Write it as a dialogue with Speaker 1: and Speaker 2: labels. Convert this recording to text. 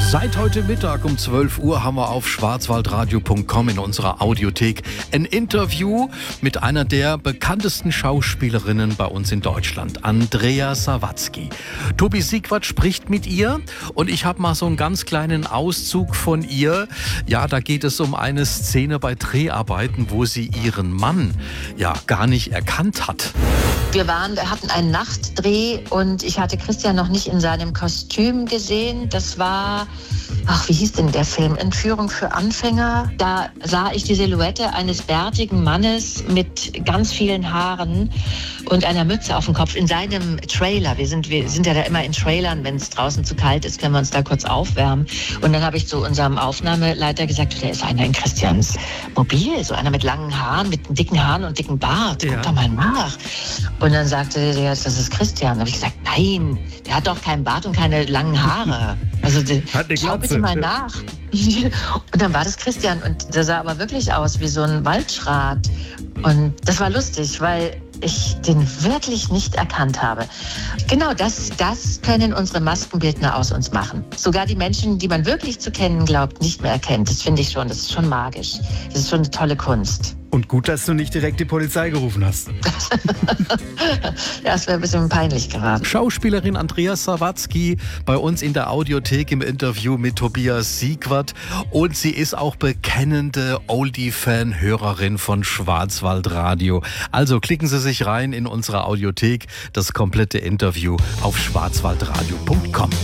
Speaker 1: Seit heute Mittag um 12 Uhr haben wir auf schwarzwaldradio.com in unserer Audiothek ein Interview mit einer der bekanntesten Schauspielerinnen bei uns in Deutschland, Andrea Sawatzki. Tobi Siegwart spricht mit ihr und ich habe mal so einen ganz kleinen Auszug von ihr. Ja, da geht es um eine Szene bei Dreharbeiten, wo sie ihren Mann ja gar nicht erkannt hat.
Speaker 2: Wir hatten einen Nachtdreh und ich hatte Christian noch nicht in seinem Kostüm gesehen. Das war, wie hieß denn der Film? Entführung für Anfänger. Da sah ich die Silhouette eines bärtigen Mannes mit ganz vielen Haaren und einer Mütze auf dem Kopf in seinem Trailer. Wir sind ja da immer in Trailern, wenn es draußen zu kalt ist, können wir uns da kurz aufwärmen. Und dann habe ich zu unserem Aufnahmeleiter gesagt, da ist einer in Christians Mobil, so einer mit langen Haaren, mit dicken Haaren und dicken Bart. Guck doch mal nach. Und dann sagte der, das ist Christian. Da habe ich gesagt, nein, der hat doch keinen Bart und keine langen Haare. Also schau bitte mal nach. Und dann war das Christian und der sah aber wirklich aus wie so ein Waldschrat. Und das war lustig, weil ich den wirklich nicht erkannt habe. Genau das können unsere Maskenbildner aus uns machen. Sogar die Menschen, die man wirklich zu kennen glaubt, nicht mehr erkennt. Das finde ich schon, das ist schon magisch. Das ist schon eine tolle Kunst.
Speaker 3: Und gut, dass du nicht direkt die Polizei gerufen hast.
Speaker 2: Ja, es wäre ein bisschen peinlich geraten.
Speaker 1: Schauspielerin Andrea Sawatzki bei uns in der Audiothek im Interview mit Tobias Siegwart. Und sie ist auch bekennende Oldie-Fan-Hörerin von Schwarzwaldradio. Also klicken Sie sich rein in unsere Audiothek, das komplette Interview auf schwarzwaldradio.com.